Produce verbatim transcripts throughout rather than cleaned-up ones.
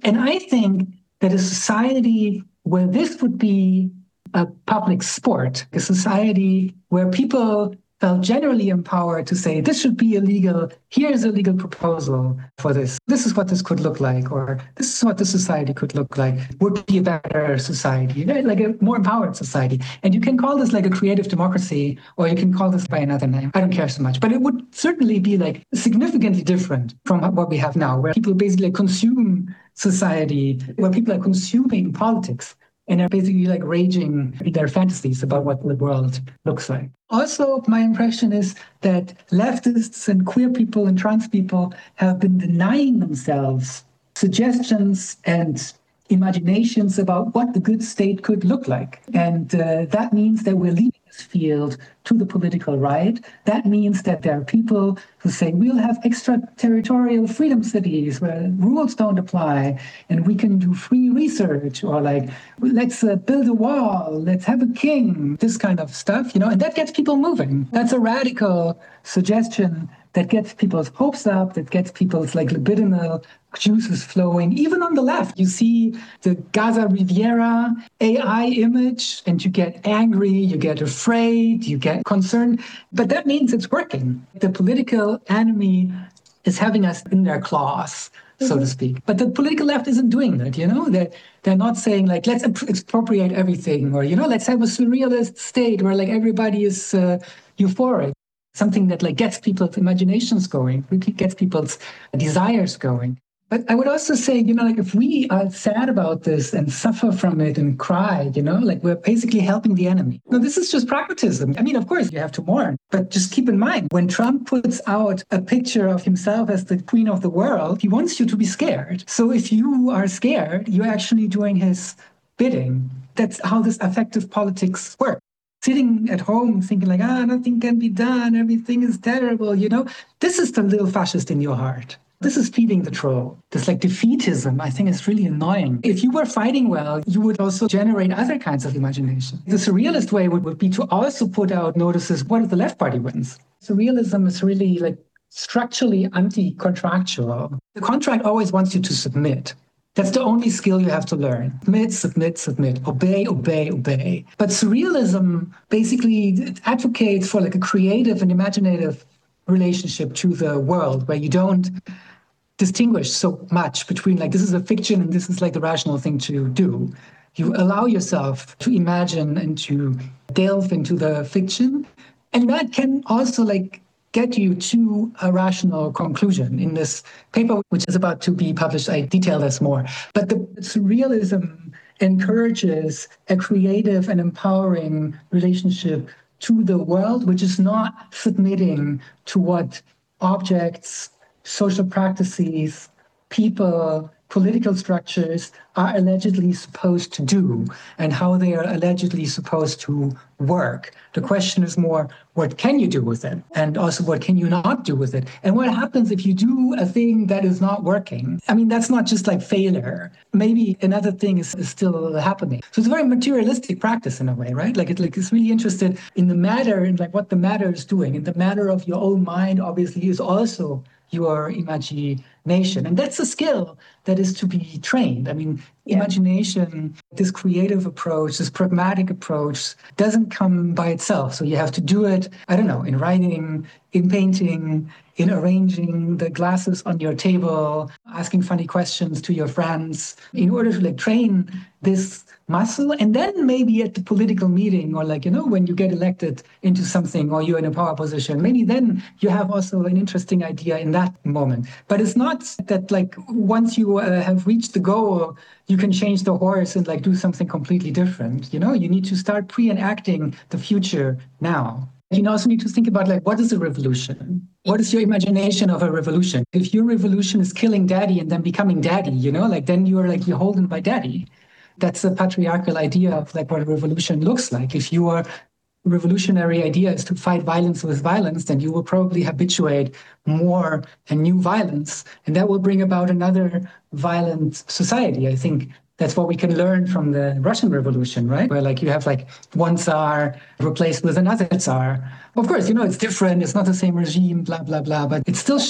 And I think that a society where this would be a public sport, a society where people felt generally empowered to say, this should be illegal, here's a legal proposal for this, this is what this could look like, or this is what the society could look like, would be a better society, like a more empowered society. And you can call this like a creative democracy, or you can call this by another name. I don't care so much. But it would certainly be like significantly different from what we have now, where people basically consume society, where people are consuming politics, and are basically like raging their fantasies about what the world looks like. Also, my impression is that leftists and queer people and trans people have been denying themselves suggestions and imaginations about what the good state could look like. And uh, that means that we're leaving this field to the political right. That means that there are people who say we'll have extraterritorial freedom cities where rules don't apply and we can do free research, or like, let's uh, build a wall, let's have a king, this kind of stuff, you know, and that gets people moving. That's a radical suggestion that gets people's hopes up, that gets people's like libidinal juices flowing. Even on the left, you see the Gaza Riviera A I image and you get angry, you get afraid, you get concerned. But that means it's working. The political enemy is having us in their claws, so mm-hmm. to speak. But the political left isn't doing that, you know? They're, they're not saying like, let's expropriate everything, or, you know, let's have a surrealist state where like everybody is uh, euphoric. Something that like gets people's imaginations going, gets people's desires going. But I would also say, you know, like if we are sad about this and suffer from it and cry, you know, like we're basically helping the enemy. No, this is just pragmatism. I mean, of course, you have to mourn, but just keep in mind, when Trump puts out a picture of himself as the queen of the world, he wants you to be scared. So if you are scared, you're actually doing his bidding. That's how this affective politics works. Sitting at home thinking like, ah, nothing can be done, everything is terrible, you know, this is the little fascist in your heart. This is feeding the troll. This like defeatism, I think, is really annoying. If you were fighting well, you would also generate other kinds of imagination. The surrealist way would, would be to also put out notices, what if the left party wins? Surrealism is really like structurally anti-contractual. The contract always wants you to submit. That's the only skill you have to learn. Submit, submit, submit, obey, obey, obey. But surrealism basically advocates for like a creative and imaginative relationship to the world where you don't distinguish so much between like, this is a fiction and this is like the rational thing to do. You allow yourself to imagine and to delve into the fiction. And that can also like get you to a rational conclusion. In this paper, which is about to be published, I detail this more. But the surrealism encourages a creative and empowering relationship to the world, which is not submitting to what objects, social practices, people, political structures are allegedly supposed to do and how they are allegedly supposed to work. The question is more, what can you do with it? And also, what can you not do with it? And what happens if you do a thing that is not working? I mean, that's not just like failure. Maybe another thing is, is still happening. So it's a very materialistic practice in a way, right? Like, it, like it's really interested in the matter and like what the matter is doing. And the matter of your own mind, obviously, is also your imagination. And that's a skill that is to be trained. I mean, yeah. Imagination, this creative approach, this pragmatic approach doesn't come by itself. So you have to do it, I don't know, in writing, in painting, in arranging the glasses on your table, asking funny questions to your friends in order to like train this muscle. And then maybe at the political meeting or like, you know, when you get elected into something or you're in a power position, maybe then you have also an interesting idea in that moment. But it's not that like once you uh, have reached the goal, you can change the horse and like do something completely different. You know, you need to start pre-enacting the future now. You also need to think about like, what is a revolution? What is your imagination of a revolution? If your revolution is killing daddy and then becoming daddy, you know, like then you're like beholden by daddy. That's a patriarchal idea of like what a revolution looks like. If your revolutionary idea is to fight violence with violence, then you will probably habituate more and new violence. And that will bring about another violent society. I think that's what we can learn from the Russian Revolution, right? Where like you have like one Tsar replaced with another Tsar. Of course, you know, it's different. It's not the same regime, blah, blah, blah, but it's still shit.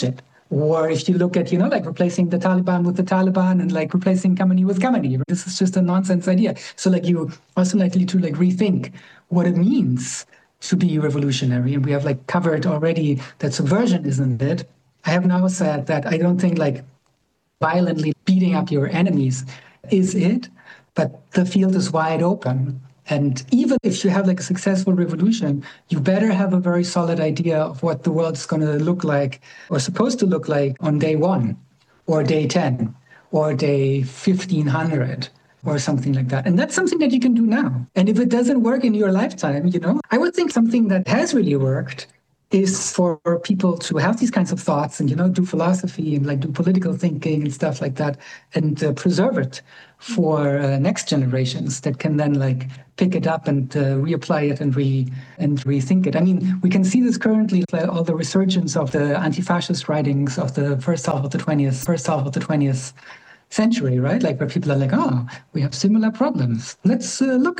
Or if you look at, you know, like replacing the Taliban with the Taliban and like replacing Khamenei with Khamenei, this is just a nonsense idea. So like you also likely to like rethink what it means to be revolutionary. And we have like covered already that subversion isn't it. I have now said that I don't think like violently beating up your enemies is it, but the field is wide open. And even if you have like a successful revolution, you better have a very solid idea of what the world is going to look like or supposed to look like on day one or day ten or day fifteen hundred or something like that. And that's something that you can do now. And if it doesn't work in your lifetime, you know, I would think something that has really worked is for people to have these kinds of thoughts and, you know, do philosophy and like do political thinking and stuff like that and uh, preserve it for uh, next generations that can then like pick it up and uh, reapply it and re and rethink it. I mean, we can see this currently, like, all the resurgence of the anti-fascist writings of the first half of the twentieth, first half of the twentieth century, right? Like where people are like, oh, we have similar problems. Let's uh, look